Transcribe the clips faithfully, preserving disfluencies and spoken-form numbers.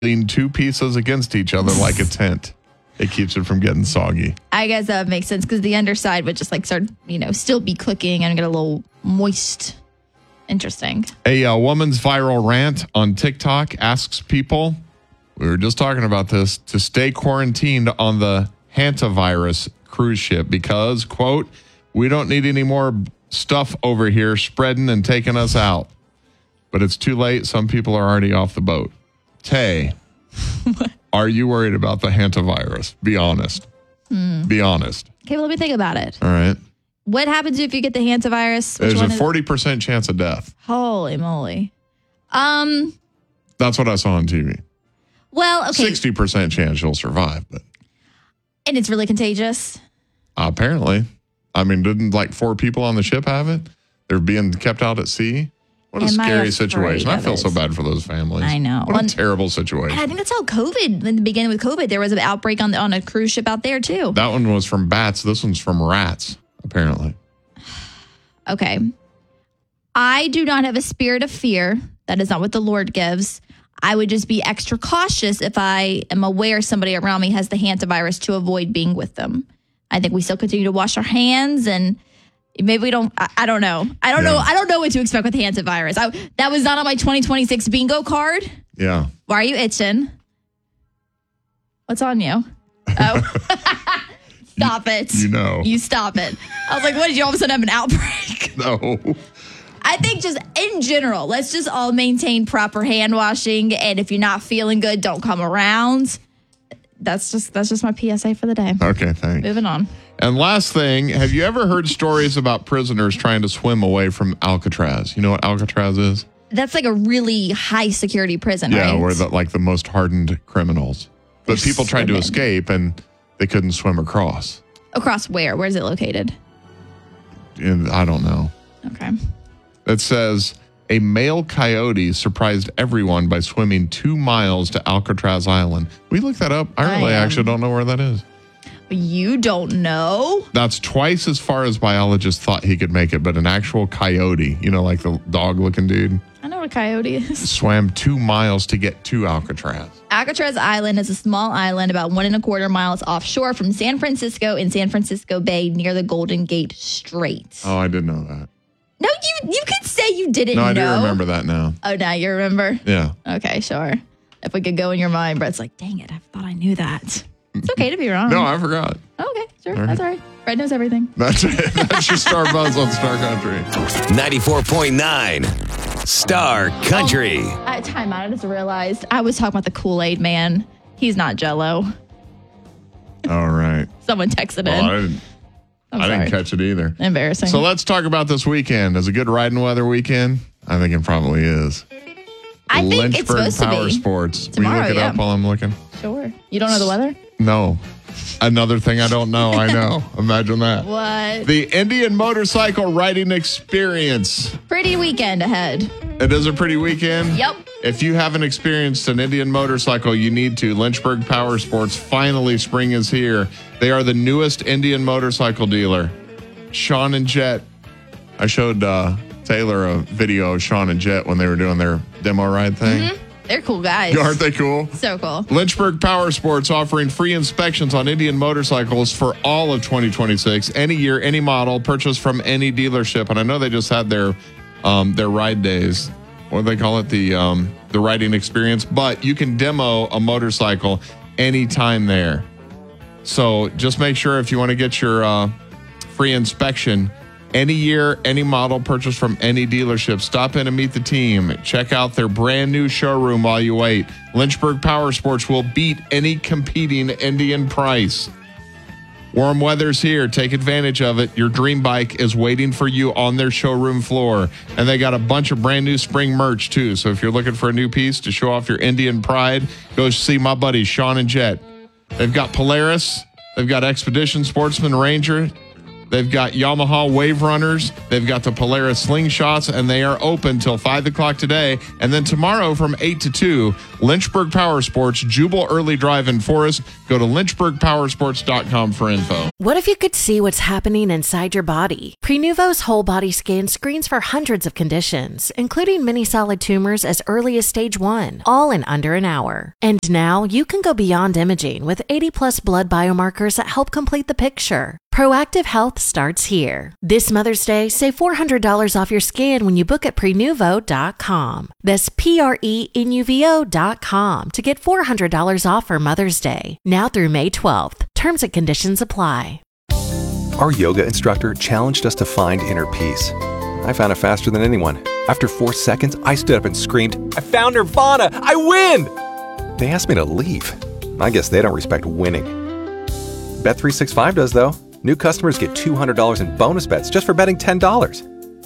lean two pieces against each other like a tent. It keeps it from getting soggy. I guess that makes sense because the underside would just like start, you know, still be cooking and get a little moist. Interesting. A uh, woman's viral rant on TikTok asks people, we were just talking about this, to stay quarantined on the hantavirus cruise ship because, quote, we don't need any more stuff over here spreading and taking us out. But it's too late. Some people are already off the boat. Tay, are you worried about the hantavirus? Be honest. Hmm. Be honest. Okay, well, let me think about it. All right. What happens if you get the hantavirus? Which There's a one is- forty percent chance of death. Holy moly. Um. That's what I saw on T V. Well, okay. sixty percent chance you'll survive, but And it's really contagious. apparently. I mean, didn't like four people on the ship have it? They're being kept out at sea. What a Am I scary afraid situation. I of feel it? so bad for those families. I know. What Well, a terrible And situation. I think that's how COVID, in the beginning with COVID, there was an outbreak on the, on a cruise ship out there too. That one was from bats. This one's from rats, apparently. Okay. I do not have a spirit of fear. That is not what the Lord gives. I would just be extra cautious if I am aware somebody around me has the hantavirus to avoid being with them. I think we still continue to wash our hands and maybe we don't, I, I don't know. I don't Yeah. know. I don't know what to expect with hantavirus. I, that was not on my twenty twenty-six bingo card. Yeah. Why are you itching? What's on you? Oh, stop it. You know. You stop it. I was like, what, did you all of a sudden have an outbreak? No. I think just in general, let's just all maintain proper hand washing. And if you're not feeling good, don't come around. That's just that's just my P S A for the day. Okay, thanks. Moving on. And last thing, have you ever heard stories about prisoners trying to swim away from Alcatraz? You know what Alcatraz is? That's like a really high security prison, Yeah, right? where the, like the most hardened criminals. But They're people tried to swimming. escape and they couldn't swim across. Across where? Where is it located? And I don't know. Okay. It says a male coyote surprised everyone by swimming two miles to Alcatraz Island. We looked that up. I really I, um, actually don't know where that is. You don't know? That's twice as far as biologists thought he could make it, but an actual coyote, you know, like the dog looking dude, I know what a coyote is. swam two miles to get to Alcatraz. Alcatraz Island is a small island about one and a quarter miles offshore from San Francisco in San Francisco Bay near the Golden Gate Strait. Oh, I didn't know that. No, you you could say you didn't No, know. I do remember that now. Oh, now you remember? Yeah. Okay, sure. If we could go in your mind, Brett's like, dang it, I thought I knew that. It's okay to be wrong. No, I forgot. Okay, sure. All right. That's all right. Brett knows everything. That's it. That's your Star Buzz on Star Country. ninety-four point nine Star Country. Oh, uh, time out. I just realized I was talking about the Kool-Aid man. He's not Jell-O. All right. Someone texted Well, in. I didn't, I'm I sorry. didn't catch it either. Embarrassing. So let's talk about this weekend. Is it a good riding weather weekend? I think it probably is. I think Lynchburg it's supposed Power to be. Sports. Tomorrow, Will you look it yeah. up while I'm looking? Sure. You don't know the weather? No. Another thing I don't know. I know. Imagine that. What? The Indian Motorcycle Riding Experience. Pretty weekend ahead. It is a pretty weekend. Yep. If you haven't experienced an Indian motorcycle, you need to. Lynchburg Power Sports. Finally, spring is here. They are the newest Indian motorcycle dealer. Sean and Jet. I showed uh, Taylor a video of Sean and Jet when they were doing their demo ride thing. Mm-hmm. They're cool guys. Aren't they cool? So cool. Lynchburg Power Sports offering free inspections on Indian motorcycles for all of twenty twenty-six, any year, any model, purchased from any dealership. And I know they just had their um, their ride days. What do they call it? The um, the riding experience. But you can demo a motorcycle anytime there. So just make sure if you want to get your uh, free inspection, any year, any model purchased from any dealership, stop in and meet the team. Check out their brand new showroom while you wait. Lynchburg Power Sports will beat any competing Indian price. Warm weather's here. Take advantage of it. Your dream bike is waiting for you on their showroom floor. And they got a bunch of brand new spring merch, too. So if you're looking for a new piece to show off your Indian pride, go see my buddies, Sean and Jet. They've got Polaris. They've got Expedition, Sportsman, Ranger. They've got Yamaha Wave Runners. They've got the Polaris Slingshots, and they are open till five o'clock today. And then tomorrow from eight to two, Lynchburg Power Sports, Jubal Early Drive in Forest. Go to lynchburg power sports dot com for info. What if you could see what's happening inside your body? Prenuvo's whole body scan screens for hundreds of conditions, including many solid tumors as early as stage one, all in under an hour. And now you can go beyond imaging with eighty plus blood biomarkers that help complete the picture. Proactive Health starts here. This Mother's Day, save four hundred dollars off your scan when you book at prenuvo dot com. That's P R E N U V O dot com to get four hundred dollars off for Mother's Day. Now through May twelfth. Terms and conditions apply. Our yoga instructor challenged us to find inner peace. I found it faster than anyone. After four seconds, I stood up and screamed, "I found Nirvana! I win!" They asked me to leave. I guess they don't respect winning. Bet three sixty-five does, though. New customers get two hundred dollars in bonus bets just for betting ten dollars.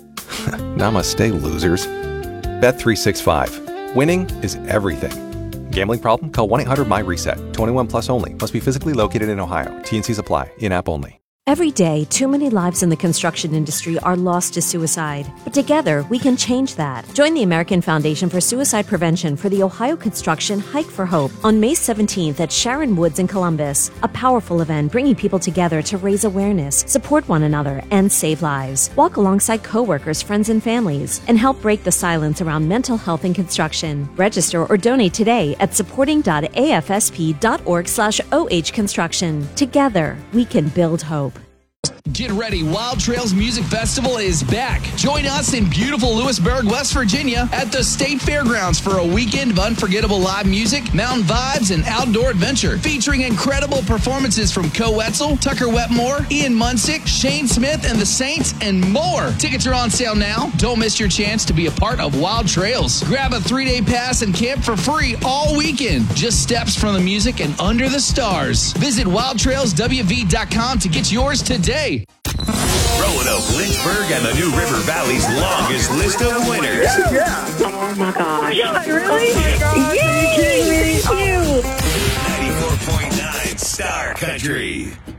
Namaste, losers. Bet three sixty-five. Winning is everything. Gambling problem? Call one eight hundred my reset. twenty-one plus only. Must be physically located in Ohio. T and Cs apply. In-app only. Every day, too many lives in the construction industry are lost to suicide. But together, we can change that. Join the American Foundation for Suicide Prevention for the Ohio Construction Hike for Hope on May seventeenth at Sharon Woods in Columbus. A powerful event bringing people together to raise awareness, support one another, and save lives. Walk alongside coworkers, friends, and families, and help break the silence around mental health in construction. Register or donate today at supporting dot a f s p dot org slash o h construction. Together, we can build hope. Get ready, Wild Trails Music Festival is back. Join us in beautiful Lewisburg, West Virginia at the State Fairgrounds for a weekend of unforgettable live music, mountain vibes, and outdoor adventure. Featuring incredible performances from Co Wetzel, Tucker Wetmore, Ian Munsick, Shane Smith, and the Saints, and more. Tickets are on sale now. Don't miss your chance to be a part of Wild Trails. Grab a three-day pass and camp for free all weekend. Just steps from the music and under the stars. Visit wild trails w v dot com to get yours today. Roanoke, Lynchburg, and the New River Valley's longest list of winners. Yeah. Oh my gosh. Yeah, really? Oh my gosh. Yay! Thank you. ninety-four point nine Star Country.